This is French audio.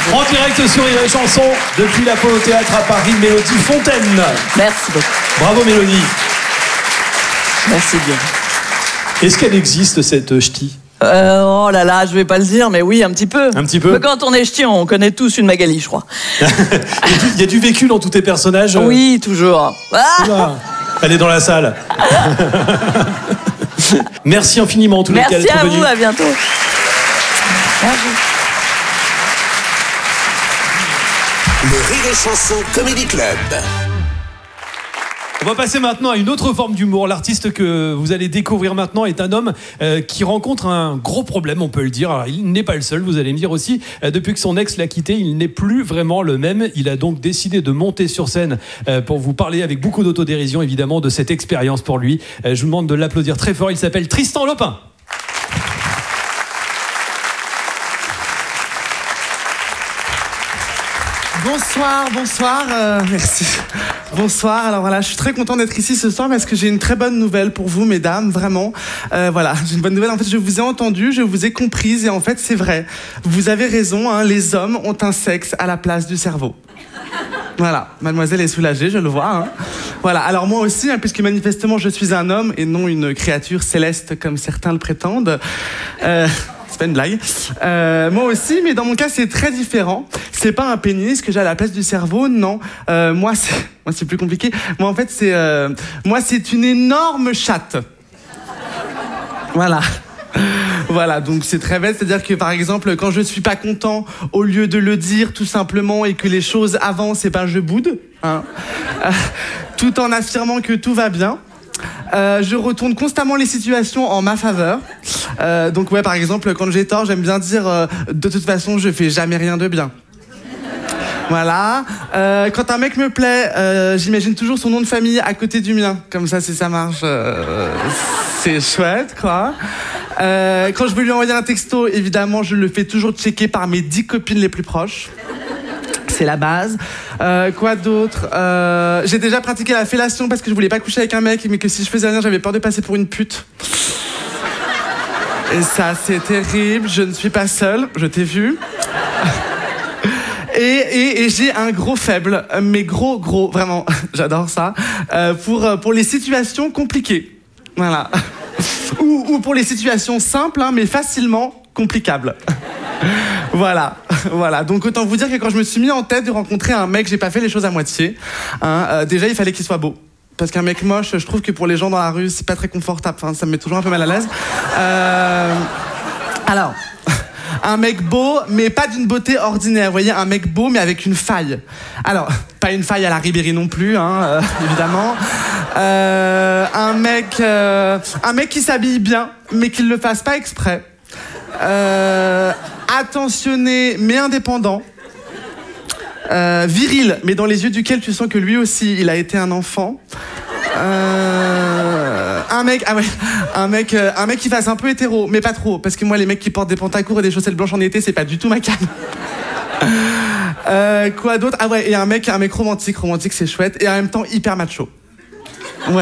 En direct sur Rire et Chanson, depuis l'Apollo Théâtre à Paris, Mélodie Fontaine. Merci beaucoup. Bravo Mélodie. Merci bien. Est-ce qu'elle existe cette ch'ti ? Oh là là, je vais pas le dire, mais oui, un petit peu. Un petit peu. Mais quand on est ch'ti, on connaît tous une Magali, je crois. Il y a du vécu dans tous tes personnages. Oui, toujours. Ah, elle est dans la salle. Merci infiniment en tous les cas d'être venu. Merci à vous, à bientôt. Merci. Le Rire et Chanson Comedy Club. On va passer maintenant à une autre forme d'humour. L'artiste que vous allez découvrir maintenant est un homme qui rencontre un gros problème, on peut le dire. Alors, il n'est pas le seul, vous allez me dire aussi. Depuis que son ex l'a quitté, il n'est plus vraiment le même. Il a donc décidé de monter sur scène pour vous parler avec beaucoup d'autodérision, évidemment, de cette expérience pour lui. Je vous demande de l'applaudir très fort. Il s'appelle Tristan Lopin. Bonsoir, merci. Bonsoir, alors voilà, je suis très content d'être ici ce soir parce que j'ai une très bonne nouvelle pour vous, mesdames, vraiment. Voilà, j'ai une bonne nouvelle, en fait, je vous ai entendu, je vous ai comprise et en fait, c'est vrai. Vous avez raison, hein, les hommes ont un sexe à la place du cerveau. Voilà, mademoiselle est soulagée, je le vois. Hein. Voilà, alors moi aussi, hein, puisque manifestement je suis un homme et non une créature céleste comme certains le prétendent. C'est pas une blague. Moi aussi, mais dans mon cas, c'est très différent. C'est pas un pénis que j'ai à la place du cerveau, non. Moi, c'est plus compliqué. Moi, en fait, c'est une énorme chatte. Voilà. Voilà, donc c'est très bête, c'est-à-dire que par exemple, quand je suis pas content, au lieu de le dire tout simplement et que les choses avancent, et ben je boude, hein, tout en affirmant que tout va bien. Je retourne constamment les situations en ma faveur. Donc ouais, par exemple, quand j'ai tort, j'aime bien dire de toute façon, je fais jamais rien de bien. Voilà. Quand un mec me plaît, j'imagine toujours son nom de famille à côté du mien. Comme ça, si ça marche, c'est chouette, quoi. Quand je veux lui envoyer un texto, évidemment, je le fais toujours checker par mes 10 copines les plus proches. C'est la base. Quoi d'autre? J'ai déjà pratiqué la fellation parce que je voulais pas coucher avec un mec, mais que si je faisais rien, j'avais peur de passer pour une pute. Et ça, c'est terrible. Je ne suis pas seule. Je t'ai vu. Et j'ai un gros faible, mais gros, vraiment, j'adore ça, pour les situations compliquées. Voilà. Ou pour les situations simples, hein, mais facilement complicables. Voilà. Donc autant vous dire que quand je me suis mis en tête de rencontrer un mec, j'ai pas fait les choses à moitié. Hein, déjà, il fallait qu'il soit beau. Parce qu'un mec moche, je trouve que pour les gens dans la rue, c'est pas très confortable. Enfin, ça me met toujours un peu mal à l'aise. Alors, un mec beau, mais pas d'une beauté ordinaire. Vous voyez, un mec beau, mais avec une faille. Alors, pas une faille à la Ribéry non plus, hein, évidemment. Un mec qui s'habille bien, mais qui ne le fasse pas exprès. Attentionné, mais indépendant. Viril, mais dans les yeux duquel tu sens que lui aussi, il a été un enfant. Un mec qui fasse un peu hétéro, mais pas trop, parce que moi, les mecs qui portent des pantacours et des chaussettes blanches en été, c'est pas du tout ma came. Quoi d'autre? Ah ouais, et un mec romantique, c'est chouette, et en même temps hyper macho.